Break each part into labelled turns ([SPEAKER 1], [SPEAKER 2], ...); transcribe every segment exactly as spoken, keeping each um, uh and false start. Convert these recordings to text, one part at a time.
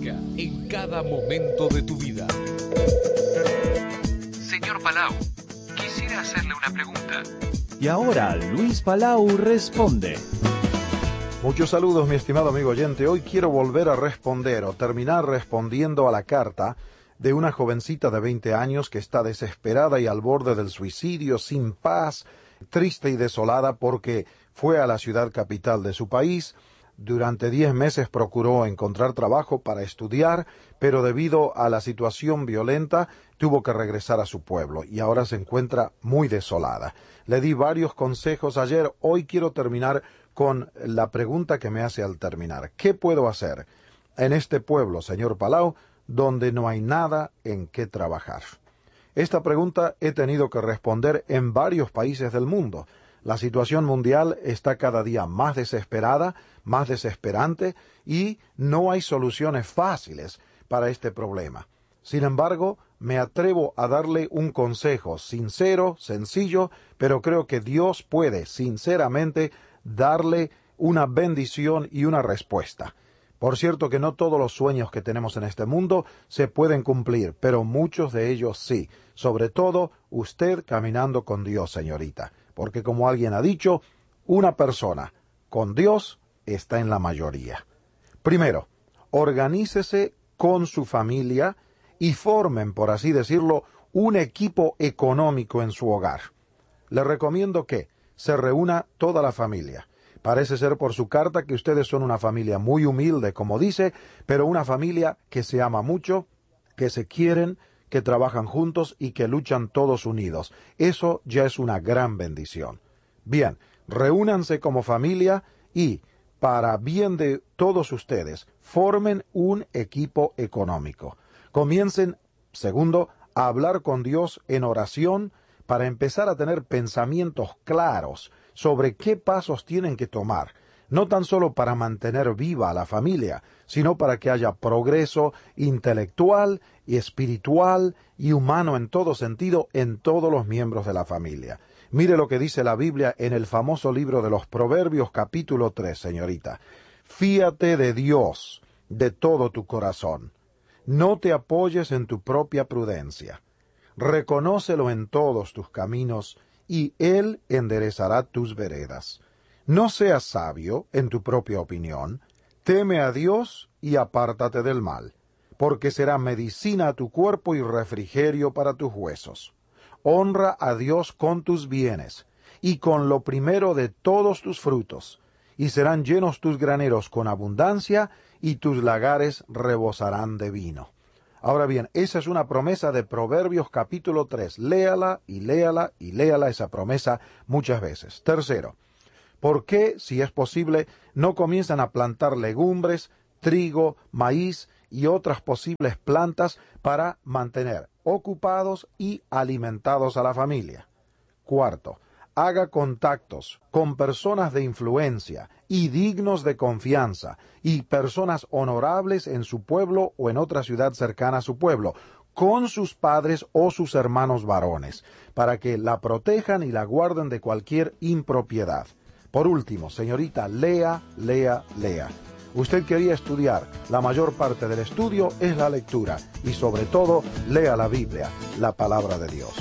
[SPEAKER 1] bíblica en cada momento de tu vida.
[SPEAKER 2] Señor Palau, quisiera hacerle una pregunta.
[SPEAKER 3] Y ahora Luis Palau responde.
[SPEAKER 4] Muchos saludos, mi estimado amigo oyente. Hoy quiero volver a responder o terminar respondiendo a la carta de una jovencita de veinte años que está desesperada y al borde del suicidio, sin paz, triste y desolada porque fue a la ciudad capital de su país. Durante diez meses procuró encontrar trabajo para estudiar, pero debido a la situación violenta tuvo que regresar a su pueblo y ahora se encuentra muy desolada. Le di varios consejos ayer. Hoy quiero terminar con la pregunta que me hace al terminar. ¿Qué puedo hacer en este pueblo, señor Palau, donde no hay nada en qué trabajar? Esta pregunta he tenido que responder en varios países del mundo. La situación mundial está cada día más desesperada, más desesperante, y no hay soluciones fáciles para este problema. Sin embargo, me atrevo a darle un consejo sincero, sencillo, pero creo que Dios puede, sinceramente, darle una bendición y una respuesta. Por cierto que no todos los sueños que tenemos en este mundo se pueden cumplir, pero muchos de ellos sí. Sobre todo, usted caminando con Dios, señorita. Porque como alguien ha dicho, una persona con Dios está en la mayoría. Primero, organícese con su familia y formen, por así decirlo, un equipo económico en su hogar. Le recomiendo que se reúna toda la familia. Parece ser por su carta que ustedes son una familia muy humilde, como dice, pero una familia que se ama mucho, que se quieren, que trabajan juntos y que luchan todos unidos. Eso ya es una gran bendición. Bien, reúnanse como familia y, para bien de todos ustedes, formen un equipo económico. Comiencen, segundo, a hablar con Dios en oración para empezar a tener pensamientos claros sobre qué pasos tienen que tomar, no tan solo para mantener viva a la familia, sino para que haya progreso intelectual y espiritual y humano en todo sentido en todos los miembros de la familia. Mire lo que dice la Biblia en el famoso libro de los Proverbios, capítulo tres, señorita. Fíate de Dios de todo tu corazón. No te apoyes en tu propia prudencia. Reconócelo en todos tus caminos, y Él enderezará tus veredas. No seas sabio en tu propia opinión, teme a Dios y apártate del mal, porque será medicina a tu cuerpo y refrigerio para tus huesos. Honra a Dios con tus bienes, y con lo primero de todos tus frutos, y serán llenos tus graneros con abundancia, y tus lagares rebosarán de vino. Ahora bien, esa es una promesa de Proverbios capítulo tres. Léala y léala y léala esa promesa muchas veces. Tercero, ¿por qué, si es posible, no comienzan a plantar legumbres, trigo, maíz y otras posibles plantas para mantener ocupados y alimentados a la familia? Cuarto, haga contactos con personas de influencia y dignos de confianza y personas honorables en su pueblo o en otra ciudad cercana a su pueblo, con sus padres o sus hermanos varones, para que la protejan y la guarden de cualquier impropiedad. Por último, señorita, lea, lea, lea. Usted quería estudiar, la mayor parte del estudio es la lectura, y sobre todo, lea la Biblia, la palabra de Dios.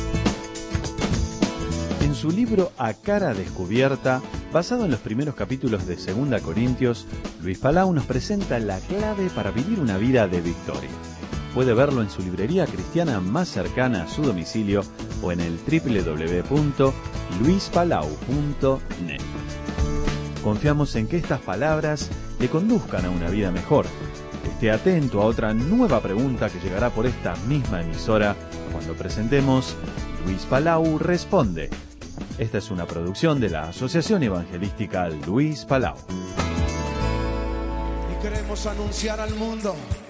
[SPEAKER 3] En su libro A Cara Descubierta, basado en los primeros capítulos de Segunda Corintios, Luis Palau nos presenta la clave para vivir una vida de victoria. Puede verlo en su librería cristiana más cercana a su domicilio o en el doble u doble u doble u punto luis palau punto net. Confiamos en que estas palabras le conduzcan a una vida mejor. Esté atento a otra nueva pregunta que llegará por esta misma emisora cuando presentemos Luis Palau Responde. Esta es una producción de la Asociación Evangelística Luis Palau.
[SPEAKER 5] Y queremos anunciar al mundo